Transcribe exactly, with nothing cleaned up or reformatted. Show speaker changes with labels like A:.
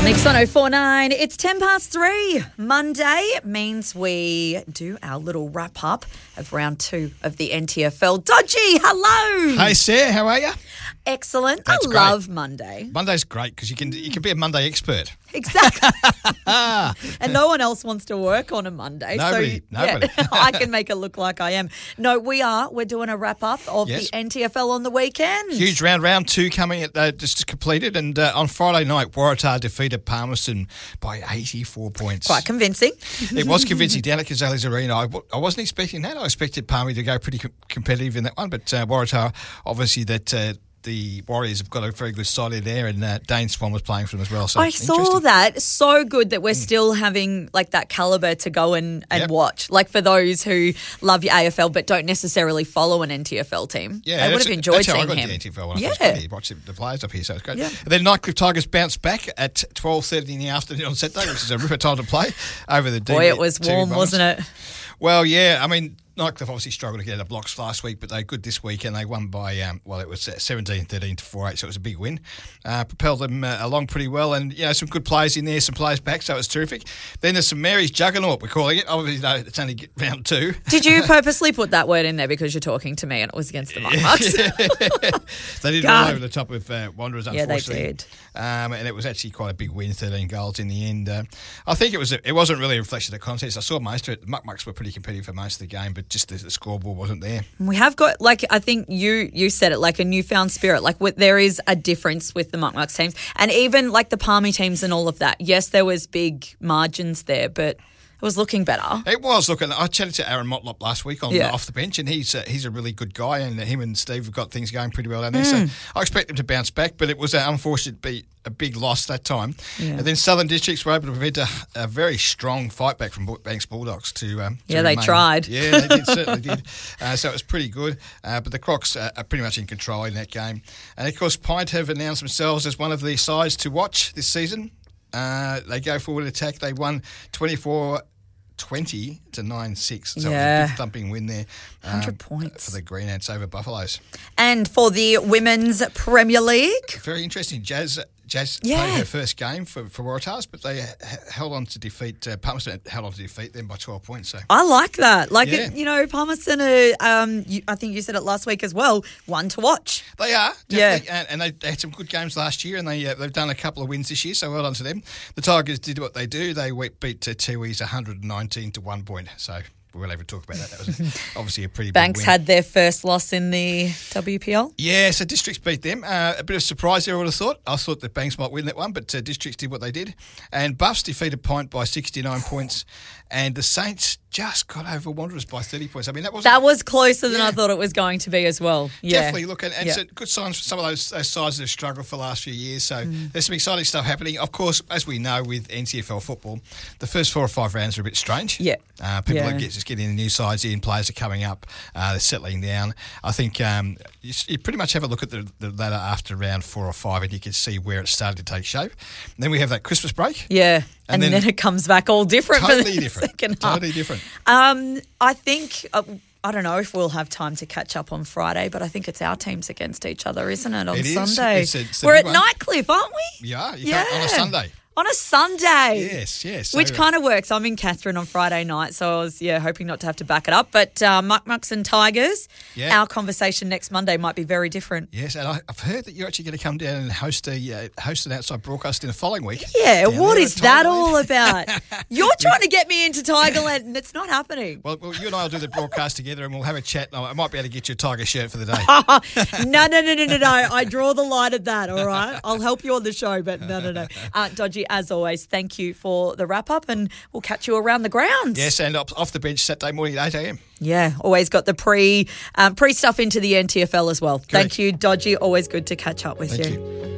A: Mix one oh four point nine. It's ten past three. Monday means we do our little wrap up of round two of the N T F L. Dodgy, hello.
B: Hey, Sarah, how are you?
A: Excellent.
B: That's
A: I
B: great.
A: love Monday.
B: Monday's great because you can you can be a Monday expert.
A: Exactly. And no one else wants to work on a Monday.
B: Nobody,
A: so,
B: nobody.
A: Yeah, I can make it look like I am. No, we are. We're doing a wrap up of
B: Yes.
A: the N T F L on the weekend.
B: Huge round, round two coming at uh, just completed, and uh, on Friday night, Waratah defeated Palmerston by eighty-four points.
A: Quite convincing.
B: It was convincing down at Cazelli's Arena. I, w- I wasn't expecting that. I expected Palmy to go pretty com- competitive in that one, but uh, Waratah, obviously that uh, the Warriors have got a very good side in there, and uh, Dane Swan was playing for them as well. So
A: I saw
B: interesting.
A: that. So good that we're still having like that calibre to go and, and
B: Yep.
A: watch. Like for those who love your A F L but don't necessarily follow an N T F L team.
B: Yeah,
A: I would
B: that's-
A: have enjoyed
B: that's how I
A: seeing
B: got
A: him.
B: The N T F L when
A: Yeah.
B: I first got watched the players up here, so it's great.
A: Yeah.
B: And then Nightcliff Tigers bounced back at twelve thirty in the afternoon on Saturday, which is a ripper time to play over the
A: Boy,
B: D-
A: it was
B: T V
A: warm,
B: Bombers.
A: wasn't it?
B: Well, yeah, I mean, Nightcliff obviously struggled to get out of blocks last week, but they're good this week, and they won by, um, well, it was seventeen thirteen to four eight, so it was a big win. Uh, propelled them uh, along pretty well, and, you know, some good players in there, some players back, so it was terrific. Then there's some Mary's Juggernaut, we're calling it. Obviously, no, it's only round two.
A: Did you purposely put that word in there because you're talking to me and it was against the Monarchs?
B: They did
A: God.
B: roll over the top of uh, Wanderers,
A: Yeah, they
B: unfortunately.
A: did.
B: Um, and it was actually quite a big win, thirteen goals in the end. Uh, I think it was. A, it wasn't really a reflection of the contest. I saw most of it. The Muck Mucks were pretty competitive for most of the game, but just the, the scoreboard wasn't there.
A: We have got, like, I think you you said it, like a newfound spirit. Like, with, there is a difference with the Muck Mucks teams. And even, like, the Palmy teams and all of that. Yes, there was big margins there, but it was looking better.
B: It was. Look, and I chatted to Aaron Motlop last week on
A: Yeah.
B: off the bench, and he's uh, he's a really good guy, and him and Steve have got things going pretty well down there.
A: Mm.
B: So I expect them to bounce back, but it was an unfortunate beat. A big loss that time.
A: Yeah.
B: And then Southern Districts were able to prevent a, a very strong fight back from Bull- Banks Bulldogs to um, to
A: Yeah, they
B: remain.
A: tried.
B: Yeah, they did, certainly did. Uh, so it was pretty good. Uh, but the Crocs uh, are pretty much in control in that game. And, of course, Pint have announced themselves as one of the sides to watch this season. Uh, they go forward attack. They won twenty-four twenty to nine six. So
A: Yeah.
B: it was a big thumping win there.
A: one hundred
B: um,
A: points.
B: For the Green Ants over Buffaloes.
A: And for the Women's Premier League,
B: Very interesting. Jazz Jazz
A: Yeah.
B: played her first game for, for Waratahs, but they h- held on to defeat, uh, Palmerston held on to defeat them by twelve points. So
A: I like that. Like,
B: Yeah.
A: it, you know, Palmerston, are, um, you, I think you said it last week as well, one to watch.
B: they are,
A: Yeah.
B: definitely. And, and they, they had some good games last year, and they, uh, they've done a couple of wins this year, so well done to them. The Tigers did what they do. They went- beat uh, Tiwis one hundred nineteen to one point. So we won't even talk about that. That was obviously a pretty
A: Banks
B: big win.
A: had their first loss in the W P L.
B: Yeah, so Districts beat them. Uh, a bit of surprise there, I would have thought. I thought that Banks might win that one, but uh, Districts did what they did. And Buffs defeated Pint by sixty-nine points, and the Saints just got over Wanderers by thirty points. I mean, that was
A: That was closer than
B: Yeah.
A: I thought it was going to be as well. Yeah.
B: Definitely look at, and
A: Yeah.
B: so good signs for some of those, those sides that have struggled for the last few years. So
A: Mm.
B: there's some exciting stuff happening. Of course, as we know with N T F L football, the first four or five rounds are a bit strange.
A: Yeah.
B: Uh, people
A: Yeah.
B: are get, just getting the new sides in, players are coming up, uh, they're settling down. I think um, you, s- you pretty much have a look at the, the ladder after round four or five and you can see where it's started to take shape. And then we have that Christmas break.
A: Yeah. And,
B: And
A: then,
B: then-
A: it comes back all different for
B: Totally
A: the
B: different.
A: second half.
B: Totally different.
A: Um, I think, uh, I don't know if we'll have time to catch up on Friday, but I think it's our teams against each other, isn't it, on
B: It is.
A: Sunday?
B: It's a- it's a
A: We're
B: big
A: at
B: one.
A: Nightcliff, aren't we?
B: Yeah, you can't, on a Sunday.
A: On a Sunday.
B: Yes, yes.
A: Which
B: So-
A: kind of works. I'm in Catherine on Friday night, so I was, yeah, hoping not to have to back it up. But uh, Muck Mucks and Tigers,
B: Yeah.
A: our conversation next Monday might be very different.
B: Yes, and I, I've heard that you're actually going to come down and host a uh, host an outside broadcast in the following week.
A: Yeah,
B: Down
A: what
B: there
A: is
B: at
A: that
B: Tigerland.
A: all about? You're trying to get me into Tigerland, and it's not happening.
B: Well, well, you and I will do the broadcast together, and we'll have a chat. I might be able to get you a Tiger shirt for the day.
A: no, no, no, no, no, no. I draw the line at that, all right? I'll help you on the show, but no, no, no. Uh, Dodgy, as always, thank you for the wrap-up, and we'll catch you around the grounds.
B: Yes, and off off the bench Saturday morning at eight a.m.
A: Yeah, always got the pre um, pre stuff into the N T F L as well. Thank you, Dodgy. Always good to catch up with
B: Thank
A: you.
B: you.